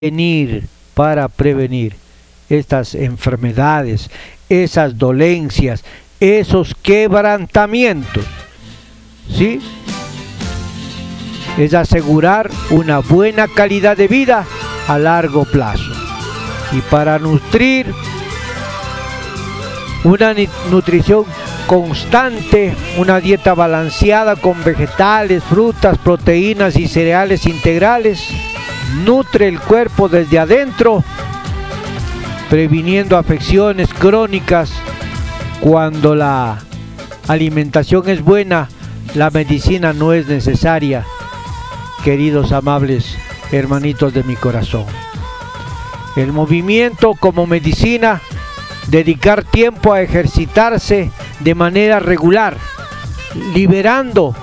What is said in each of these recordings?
para prevenir estas enfermedades, esas dolencias, esos quebrantamientos, ¿sí? Es asegurar una buena calidad de vida a largo plazo. Y para nutrir una nutrición constante, una dieta balanceada con vegetales, frutas, proteínas y cereales integrales, nutre el cuerpo desde adentro, previniendo afecciones crónicas. Cuando la alimentación es buena, la medicina no es necesaria, queridos amables hermanitos de mi corazón. El movimiento como medicina, dedicar tiempo a ejercitarse de manera regular, liberando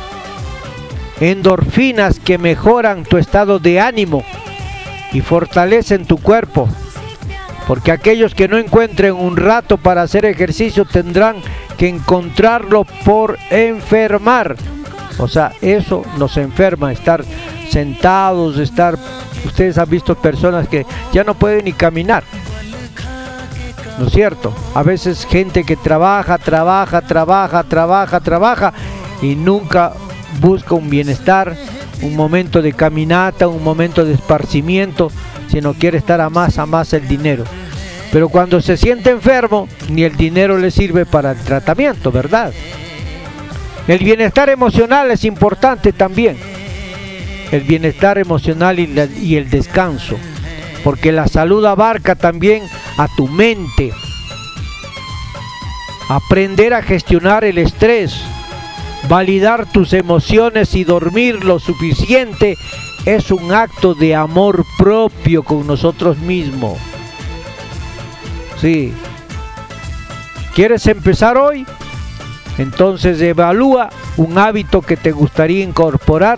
endorfinas que mejoran tu estado de ánimo y fortalecen tu cuerpo, porque aquellos que no encuentren un rato para hacer ejercicio tendrán que encontrarlo por enfermar. O sea, eso nos enferma, estar sentados, ustedes han visto personas que ya no pueden ni caminar, ¿no es cierto? A veces gente que trabaja y nunca busca un bienestar, un momento de caminata, un momento de esparcimiento, sino quiere estar a más el dinero. Pero cuando se siente enfermo, ni el dinero le sirve para el tratamiento, ¿verdad? El bienestar emocional es importante también. El bienestar emocional y el descanso, porque la salud abarca también a tu mente. Aprender a gestionar el estrés, validar tus emociones y dormir lo suficiente es un acto de amor propio con nosotros mismos. Sí. ¿Quieres empezar hoy? Entonces evalúa un hábito que te gustaría incorporar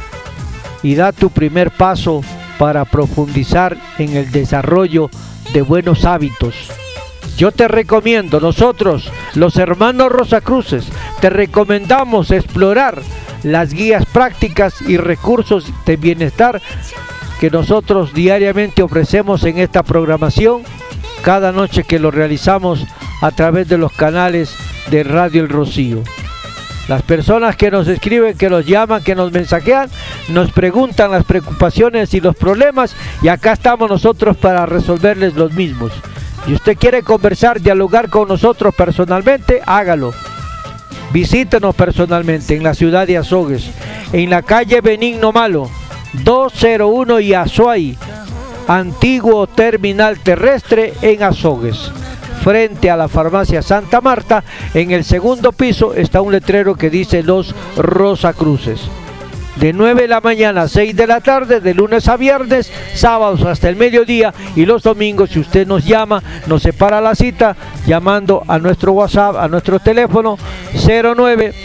y da tu primer paso para profundizar en el desarrollo de buenos hábitos. Yo te recomiendo, nosotros, los hermanos Rosacruces, te recomendamos explorar las guías prácticas y recursos de bienestar que nosotros diariamente ofrecemos en esta programación, cada noche que lo realizamos a través de los canales de Radio El Rocío. Las personas que nos escriben, que nos llaman, que nos mensajean, nos preguntan las preocupaciones y los problemas, y acá estamos nosotros para resolverles los mismos. Si usted quiere conversar, dialogar con nosotros personalmente, hágalo. Visítenos personalmente en la ciudad de Azogues, en la calle Benigno Malo, 201 y Azuay, antiguo terminal terrestre en Azogues. Frente a la farmacia Santa Marta, en el segundo piso está un letrero que dice Los Rosacruces. De 9 de la mañana a 6 de la tarde, de lunes a viernes, sábados hasta el mediodía, y los domingos, si usted nos llama, nos separa la cita llamando a nuestro WhatsApp, a nuestro teléfono 09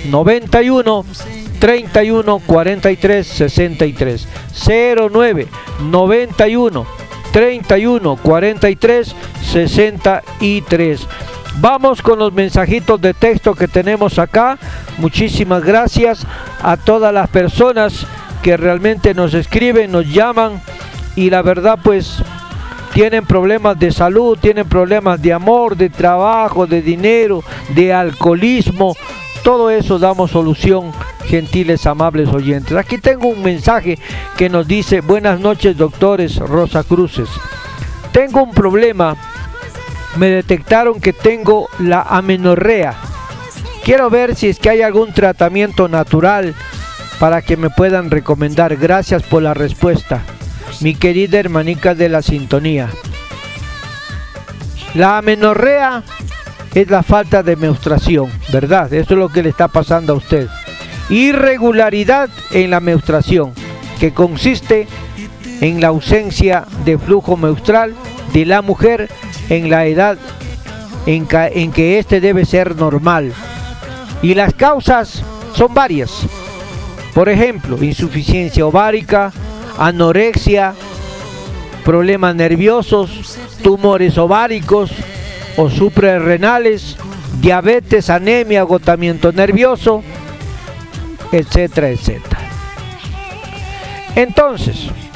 91 31 43 63 09 91 31 43 63. Vamos con los mensajitos de texto que tenemos acá. Muchísimas gracias a todas las personas que realmente nos escriben, nos llaman, y la verdad pues tienen problemas de salud, tienen problemas de amor, de trabajo, de dinero, de alcoholismo. Todo eso damos solución, gentiles, amables oyentes. Aquí tengo un mensaje que nos dice: buenas noches, doctores Rosacruces. Tengo un problema. Me detectaron que tengo la amenorrea. Quiero ver si es que hay algún tratamiento natural para que me puedan recomendar. Gracias por la respuesta, mi querida hermanica de la sintonía. La amenorrea es la falta de menstruación, ¿verdad? Eso es lo que le está pasando a usted. Irregularidad en la menstruación, que consiste en la ausencia de flujo menstrual de la mujer en la edad en que este debe ser normal. Y las causas son varias. Por ejemplo, insuficiencia ovárica, anorexia, problemas nerviosos, tumores ováricos o suprarrenales, diabetes, anemia, agotamiento nervioso, etcétera, etcétera. Entonces,